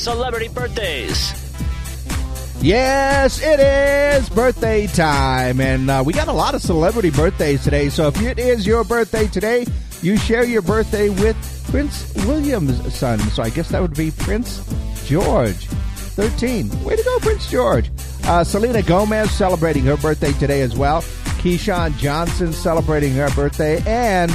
celebrity birthdays. Yes, it is birthday time, and we got a lot of celebrity birthdays today. So if it is your birthday today, you share your birthday with Prince William's son. So I guess that would be Prince George, 13. Way to go, Prince George. Selena Gomez celebrating her birthday today as well. Keyshawn Johnson celebrating her birthday, and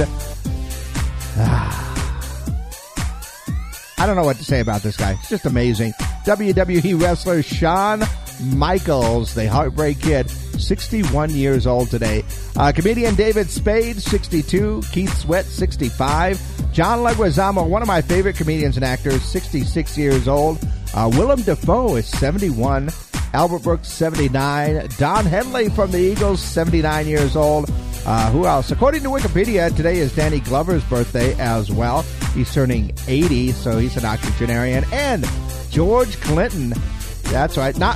I don't know what to say about this guy. It's just amazing. WWE wrestler Shawn Michaels, the Heartbreak Kid, 61 years old today. Comedian David Spade, 62. Keith Sweat, 65. John Leguizamo, one of my favorite comedians and actors, 66 years old. Willem Dafoe is 71. Albert Brooks, 79. Don Henley from the Eagles, 79 years old. Who else? According to Wikipedia, today is Danny Glover's birthday as well. He's turning 80, so he's an octogenarian. And George Clinton, that's right, not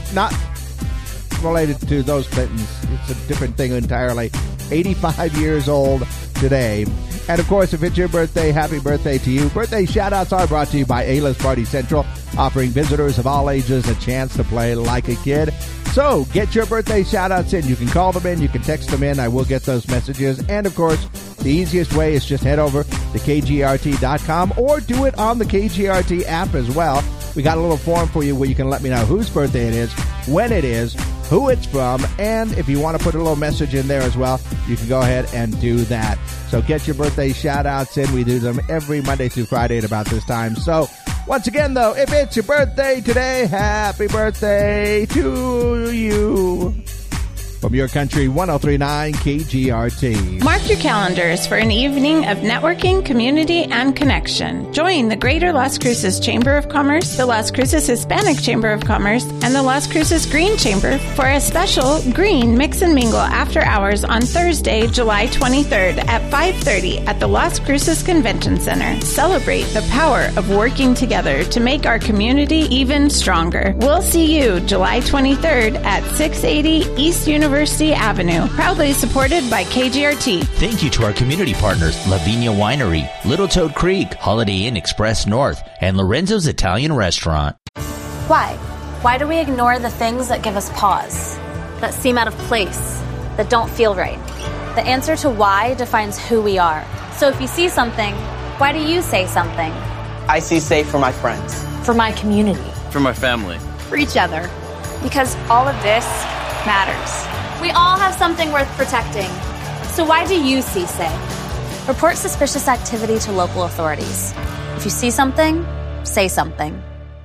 related to those Clintons. It's a different thing entirely. 85 years old today. And of course, if it's your birthday, happy birthday to you. Birthday shout-outs are brought to you by A-List Party Central, offering visitors of all ages a chance to play like a kid. So get your birthday shout-outs in. You can call them in. You can text them in. I will get those messages. And of course, the easiest way is just head over to KGRT.com or do it on the KGRT app as well. We got a little form for you where you can let me know whose birthday it is, when it is, who it's from, and if you want to put a little message in there as well, you can go ahead and do that. So get your birthday shout-outs in. We do them every Monday through Friday at about this time. So once again, though, if it's your birthday today, happy birthday to you. From your country, 103.9 KGRT. Mark your calendars for an evening of networking, community, and connection. Join the Greater Las Cruces Chamber of Commerce, the Las Cruces Hispanic Chamber of Commerce, and the Las Cruces Green Chamber for a special Green Mix and Mingle after hours on Thursday, July 23rd at 5:30 at the Las Cruces Convention Center. Celebrate the power of working together to make our community even stronger. We'll see you July 23rd at 680 East University Avenue, proudly supported by KGRT. Thank you to our community partners, Lavinia Winery, Little Toad Creek, Holiday Inn Express North, and Lorenzo's Italian Restaurant. Why? Why do we ignore the things that give us pause, that seem out of place, that don't feel right? The answer to why defines who we are. So if you see something, why do you say something? I see safe for my friends. For my community. For my family. For each other. Because all of this matters. We all have something worth protecting. So why do you see safe? Report suspicious activity to local authorities. If you see something, say something.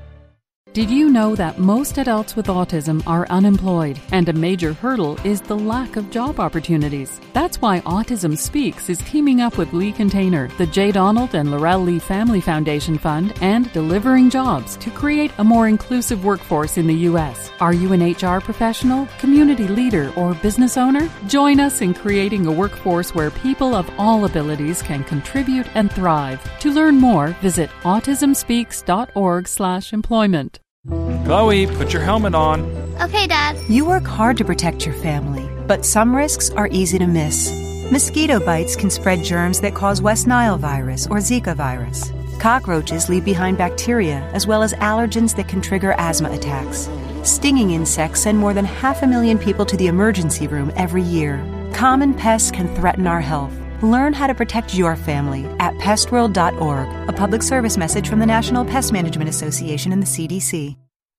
Did you know that most adults with autism are unemployed, and a major hurdle is the lack of job opportunities? That's why Autism Speaks is teaming up with Lee Container, the J. Donald and Laurel Lee Family Foundation Fund, and Delivering Jobs to create a more inclusive workforce in the U.S. Are you an HR professional, community leader, or business owner? Join us in creating a workforce where people of all abilities can contribute and thrive. To learn more, visit autismspeaks.org/employment. Chloe, put your helmet on. Okay, Dad. You work hard to protect your family, but some risks are easy to miss. Mosquito bites can spread germs that cause West Nile virus or Zika virus. Cockroaches leave behind bacteria as well as allergens that can trigger asthma attacks. Stinging insects send more than 500,000 people to the emergency room every year. Common pests can threaten our health. Learn how to protect your family at pestworld.org, a public service message from the National Pest Management Association and the CDC.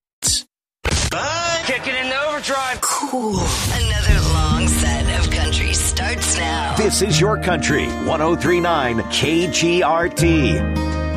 Kicking into overdrive. Cool. Another long set of country starts now. This is your country, 103.9 KGRT.